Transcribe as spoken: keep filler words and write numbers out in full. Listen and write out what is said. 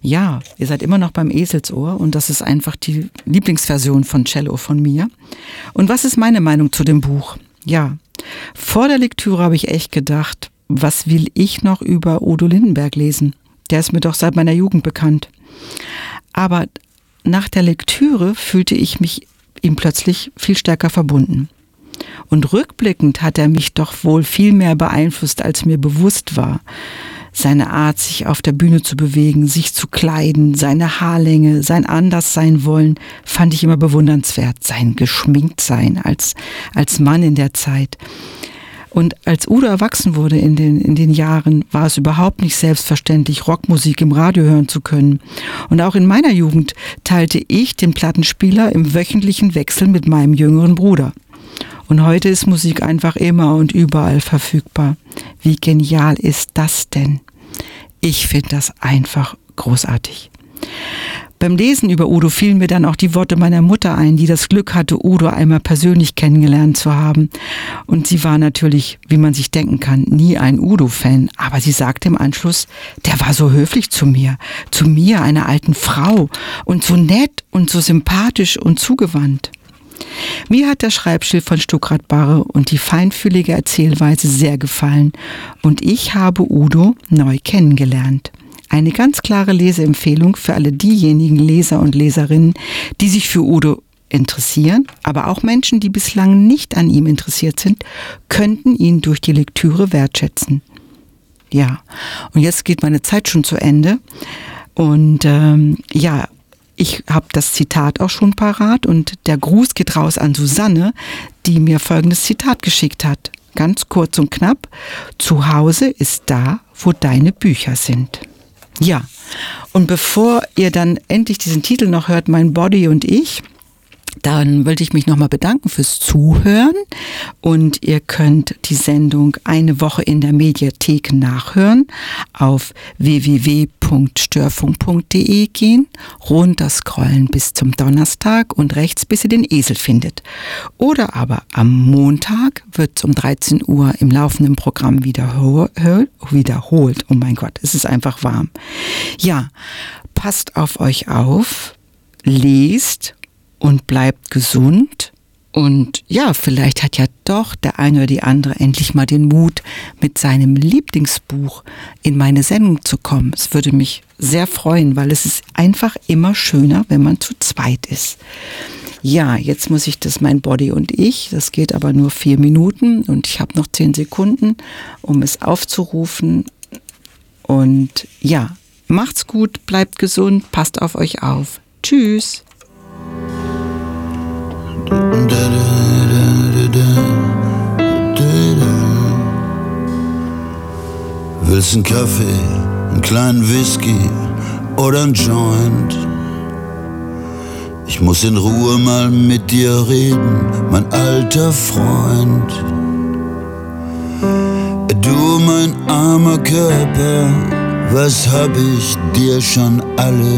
Ja, ihr seid immer noch beim Eselsohr und das ist einfach die Lieblingsversion von Cello von mir. Und was ist meine Meinung zu dem Buch? Ja, vor der Lektüre habe ich echt gedacht, was will ich noch über Udo Lindenberg lesen? Der ist mir doch seit meiner Jugend bekannt. Aber nach der Lektüre fühlte ich mich ihm plötzlich viel stärker verbunden. Und rückblickend hat er mich doch wohl viel mehr beeinflusst, als mir bewusst war. Seine Art, sich auf der Bühne zu bewegen, sich zu kleiden, seine Haarlänge, sein Anderssein-Wollen, fand ich immer bewundernswert. Sein Geschminktsein als, als Mann in der Zeit. Und als Udo erwachsen wurde in den, in den Jahren, war es überhaupt nicht selbstverständlich, Rockmusik im Radio hören zu können. Und auch in meiner Jugend teilte ich den Plattenspieler im wöchentlichen Wechsel mit meinem jüngeren Bruder. Und heute ist Musik einfach immer und überall verfügbar. Wie genial ist das denn? Ich finde das einfach großartig. Beim Lesen über Udo fielen mir dann auch die Worte meiner Mutter ein, die das Glück hatte, Udo einmal persönlich kennengelernt zu haben. Und sie war natürlich, wie man sich denken kann, nie ein Udo-Fan. Aber sie sagte im Anschluss, der war so höflich zu mir, zu mir, einer alten Frau, und so nett und so sympathisch und zugewandt. Mir hat der Schreibstil von Stuckrad Barre und die feinfühlige Erzählweise sehr gefallen und ich habe Udo neu kennengelernt. Eine ganz klare Leseempfehlung für alle diejenigen Leser und Leserinnen, die sich für Udo interessieren, aber auch Menschen, die bislang nicht an ihm interessiert sind, könnten ihn durch die Lektüre wertschätzen. Ja, und jetzt geht meine Zeit schon zu Ende und ähm, ja, ich habe das Zitat auch schon parat und der Gruß geht raus an Susanne, die mir folgendes Zitat geschickt hat. Ganz kurz und knapp. Zu Hause ist da, wo deine Bücher sind. Ja, und bevor ihr dann endlich diesen Titel noch hört, Mein Body und ich, dann wollte ich mich nochmal bedanken fürs Zuhören und ihr könnt die Sendung eine Woche in der Mediathek nachhören auf w w w punkt störfunk punkt d e gehen, runterscrollen bis zum Donnerstag und rechts, bis ihr den Esel findet. Oder aber am Montag wird es um dreizehn Uhr im laufenden Programm wiederhol- wiederholt. Oh mein Gott, es ist einfach warm. Ja, passt auf euch auf, lest und bleibt gesund. Und ja, vielleicht hat ja doch der eine oder die andere endlich mal den Mut, mit seinem Lieblingsbuch in meine Sendung zu kommen. Es würde mich sehr freuen, weil es ist einfach immer schöner, wenn man zu zweit ist. Ja, jetzt muss ich das Mein Body und ich, das geht aber nur vier Minuten und ich habe noch zehn Sekunden, um es aufzurufen. Und ja, macht's gut, bleibt gesund, passt auf euch auf. Tschüss. Willst einen Kaffee, einen kleinen Whisky oder einen Joint? Ich muss in Ruhe mal mit dir reden, mein alter Freund. Du, mein armer Körper, was hab ich dir schon alles